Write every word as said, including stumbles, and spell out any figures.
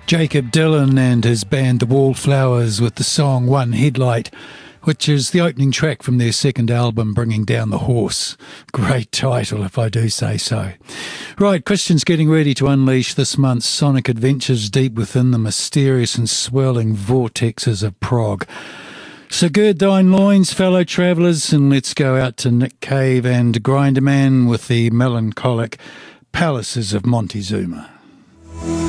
Jacob Dylan and his band The Wallflowers with the song One Headlight, which is the opening track from their second album, Bringing Down the Horse. Great title, if I do say so. Right, Christian's getting ready to unleash this month's sonic adventures deep within the mysterious and swirling vortexes of prog. So gird thine loins, fellow travellers, and let's go out to Nick Cave and Grinderman with the melancholic Palaces of Montezuma.